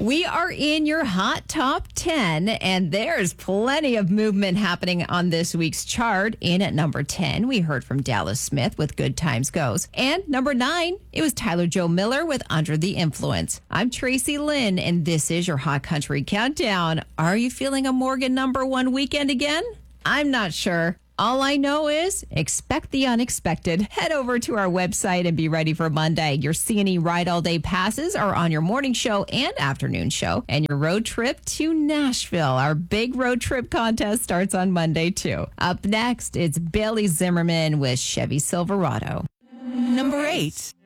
We are in your hot top 10, and there's plenty of movement happening on this week's chart. In at number 10, we heard from Dallas Smith with Good Times Goes. And number 9, it was Tyler Joe Miller with Under the Influence. I'm Tracy Lynn, and this is your Hot Country Countdown. Are you feeling a Morgan number 1 weekend again? I'm not sure. All I know is expect the unexpected. Head over to our website and be ready for Monday. Your C&E Ride All Day passes are on your morning show and afternoon show. And your road trip to Nashville. Our big road trip contest starts on Monday, too. Up next, it's Bailey Zimmerman with Chevy Silverado. Number 8.